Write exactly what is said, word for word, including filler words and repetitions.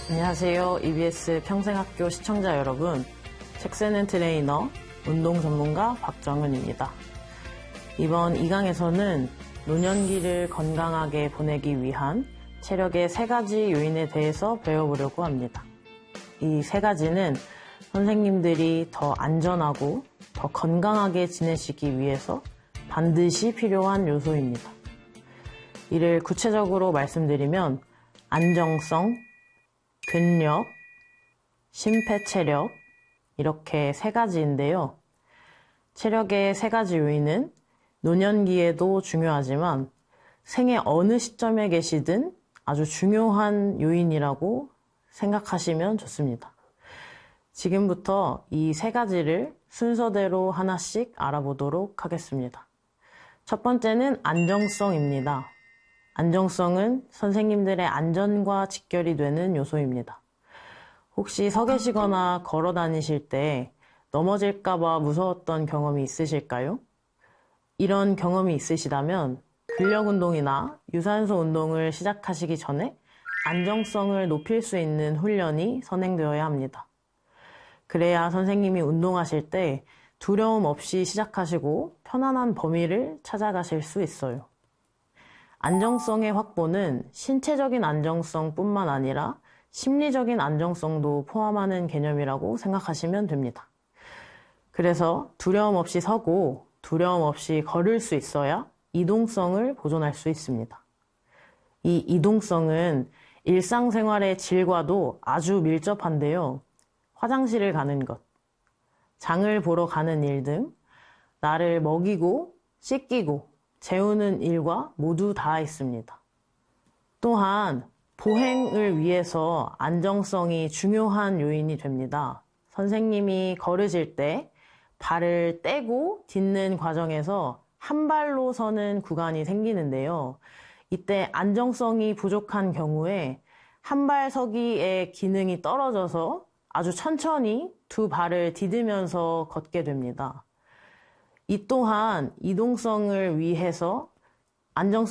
안녕하세요. 이비에스 평생학교 시청자 여러분. 책 쓰는 트레이너, 운동 전문가 박정은입니다. 이번 이 강에서는 노년기를 건강하게 보내기 위한 체력의 세 가지 요인에 대해서 배워보려고 합니다. 이 세 가지는 선생님들이 더 안전하고 더 건강하게 지내시기 위해서 반드시 필요한 요소입니다. 이를 구체적으로 말씀드리면 안정성, 근력, 심폐체력 이렇게 세 가지인데요. 체력의 세 가지 요인은 노년기에도 중요하지만 생애 어느 시점에 계시든 아주 중요한 요인이라고 생각하시면 좋습니다. 지금부터 이 세 가지를 순서대로 하나씩 알아보도록 하겠습니다. 첫 번째는 안정성입니다. 안정성은 선생님들의 안전과 직결이 되는 요소입니다. 혹시 서 계시거나 걸어 다니실 때 넘어질까봐 무서웠던 경험이 있으실까요? 이런 경험이 있으시다면 근력 운동이나 유산소 운동을 시작하시기 전에 안정성을 높일 수 있는 훈련이 선행되어야 합니다. 그래야 선생님이 운동하실 때 두려움 없이 시작하시고 편안한 범위를 찾아가실 수 있어요. 안정성의 확보는 신체적인 안정성뿐만 아니라 심리적인 안정성도 포함하는 개념이라고 생각하시면 됩니다. 그래서 두려움 없이 서고 두려움 없이 걸을 수 있어야 이동성을 보존할 수 있습니다. 이 이동성은 일상생활의 질과도 아주 밀접한데요. 화장실을 가는 것, 장을 보러 가는 일 등 나를 먹이고 씻기고 재우는 일과 모두 다 있습니다. 또한 보행을 위해서 안정성이 중요한 요인이 됩니다. 선생님이 걸으실 때 발을 떼고 딛는 과정에서 한 발로 서는 구간이 생기는데요. 이때 안정성이 부족한 경우에 한 발 서기의 기능이 떨어져서 아주 천천히 두 발을 디디면서 걷게 됩니다. 이 또한 이동성을 위해서 안정성